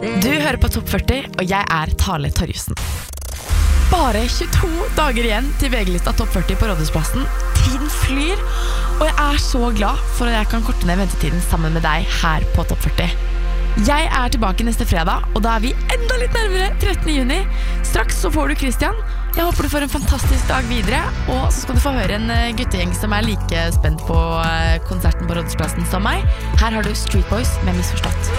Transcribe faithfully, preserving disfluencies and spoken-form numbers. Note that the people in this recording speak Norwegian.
Du hører på Topp førti, og jeg er Tale Torjussen. Bare tjueto dager igjen til V G-lista Topp førti på Rådhusplassen. Tiden flyr, og jeg er så glad for at jeg kan korte ned ventetiden sammen med deg her på Topp førti. Jeg er tilbake neste fredag, og da er vi enda litt nærmere trettende juni. Straks så får du Christian. Jeg håper du får en fantastisk dag videre, og så skal du få høre en guttegjeng som er like spent på konserten på Rådhusplassen som meg. Her har du Street Boys med Misforstått.